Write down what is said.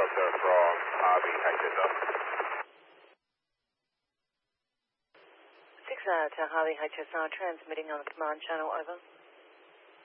Delta from Harvey HSR. 6 to Harvey HSR, transmitting on the command channel, over.